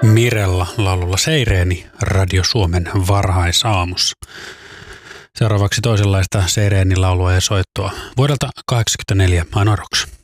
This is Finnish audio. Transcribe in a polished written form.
Mirella laululla Seireeni Radio Suomen varhaisaamussa. Seuraavaksi toisenlaista Seireenin laulua ja soittoa vuodelta 1984 Aino Rocks.